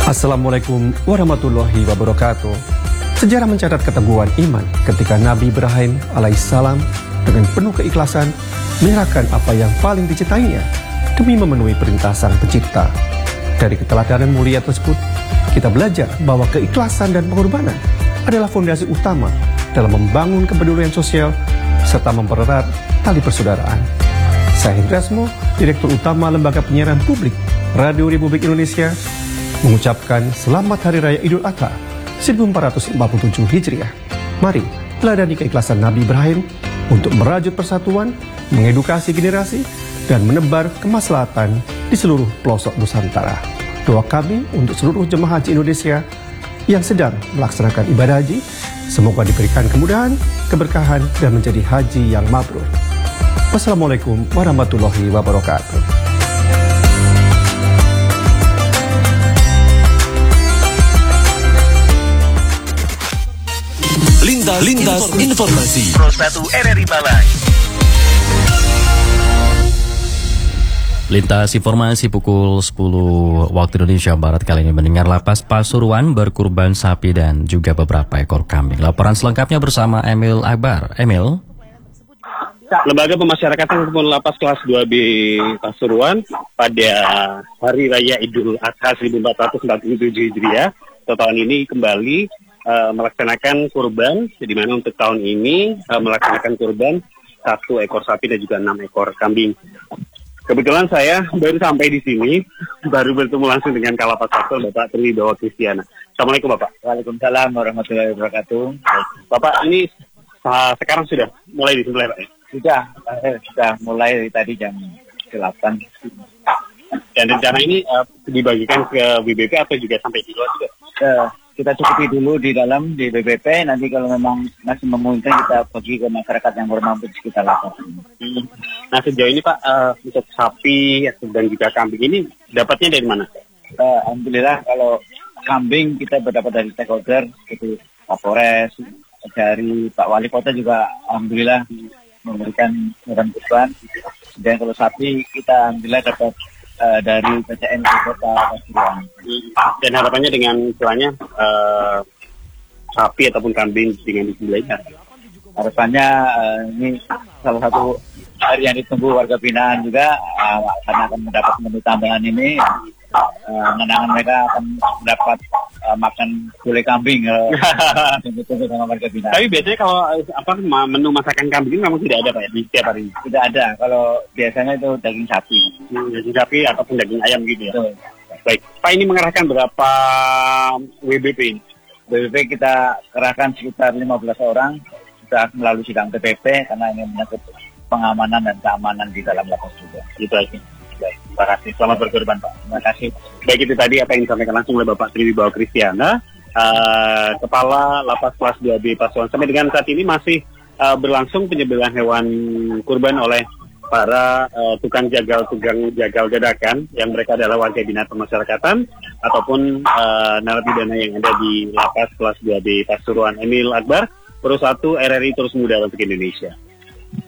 Assalamualaikum warahmatullahi wabarakatuh. Sejarah mencatat keteguhan iman ketika Nabi Ibrahim alaihissalam dengan penuh keikhlasan menyerahkan apa yang paling dicintainya demi memenuhi perintah Sang Pencipta. Dari keteladanan mulia tersebut, kita belajar bahwa keikhlasan dan pengorbanan adalah fondasi utama dalam membangun kepedulian sosial serta mempererat tali persaudaraan. Saya Hendresmo, Direktur Utama Lembaga Penyiaran Publik Radio Republik Indonesia, mengucapkan Selamat Hari Raya Idul Adha 1447 Hijriah. Mari teladani keikhlasan Nabi Ibrahim untuk merajut persatuan, mengedukasi generasi, dan menebar kemaslahatan di seluruh pelosok Nusantara. Doa kami untuk seluruh jemaah haji Indonesia yang sedang melaksanakan ibadah haji, semoga diberikan kemudahan, keberkahan, dan menjadi haji yang mabrur. Wassalamualaikum warahmatullahi wabarakatuh. Lintas informasi. Pro 1 RRI Malai. Lintas informasi pukul 10 waktu Indonesia Barat kali ini mendengar Lapas Pasuruan berkurban sapi dan juga beberapa ekor kambing. Laporan selengkapnya bersama Emil Akbar. Emil. Lembaga Pemasyarakatan ataupun Lapas kelas 2B Pasuruan pada Hari Raya Idul Adha 1447 Hijriah atau tahun ini kembali melaksanakan kurban, di mana untuk tahun ini melaksanakan kurban 1 ekor sapi dan juga 6 ekor kambing. Kebetulan saya baru sampai di sini, baru bertemu langsung dengan Kalapas Satpol Bapak Triwibawa Kristiana. Assalamualaikum Bapak. Waalaikumsalam warahmatullahi wabarakatuh. Bapak ini sekarang sudah mulai disembelih Pak? Sudah mulai tadi jam 8. Dan rencana ini dibagikan ke BBP atau juga sampai di luar juga? Kita cukupi dulu di dalam di BBP, nanti kalau memang masih memungkinkan kita bagi ke masyarakat yang bermampu di sekitar lapas. Nah sejauh ini Pak, untuk sapi dan juga kambing ini dapatnya dari mana? Alhamdulillah kalau kambing kita berdapat dari stakeholder, itu Kapolres, dari Pak Wali Kota juga alhamdulillah memberikan bantuan. Dan kalau sapi kita alhamdulillah dapat dari PCN Kota Pasuruan. Dan harapannya dengan istilahnya sapi ataupun kambing dengan disembelihnya. Harapannya ini salah satu hari yang ditunggu warga binaan juga, karena akan mendapat menu tambahan ini. Menangan mereka akan mendapat makan gulai kambing tunggu sama warga binaan. Tapi biasanya kalau menu masakan kambing ini memang tidak ada Pak ya di setiap hari? Tidak ada, kalau biasanya itu daging sapi. Daging sapi ataupun daging ayam gitu ya? Betul. Baik, Pak ini mengerahkan berapa WBP ini? WBP kita kerahkan sekitar 15 orang, sudah melalui sidang TPP karena ini menyangkut pengamanan dan keamanan di dalam lapas juga. Gitu aja. Baik, terima kasih. Selamat berkorban Pak. Terima kasih. Baik, itu tadi apa yang disampaikan langsung oleh Bapak Triwibawa Kristiana, Kepala Lapas kelas 2B Pasuruan. Sampai dengan saat ini masih berlangsung penyembelihan hewan kurban oleh para tukang jagal dadakan yang mereka adalah warga binaan pemasyarakatan ataupun narapidana yang ada di Lapas kelas 2B Pasuruan. Emil Akbar, Pro 1 RRI terus muda untuk Indonesia.